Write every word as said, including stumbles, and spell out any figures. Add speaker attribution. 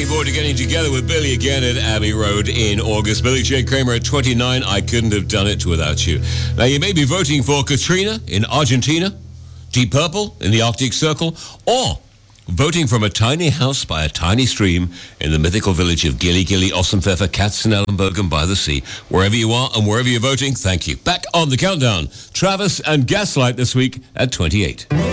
Speaker 1: forward to getting together with Billy again at Abbey Road in August. Billy J. Kramer at twenty-nine. I couldn't have done it without you. Now, you may be voting for Katrina in Argentina, Deep Purple in the Arctic Circle, or voting from a tiny house by a tiny stream in the mythical village of Gilly Gilly, Ossenpfeffer, Katzenellenbergen by the sea. Wherever you are and wherever you're voting, thank you. Back on the countdown, Travis and Gaslight this week at twenty-eight.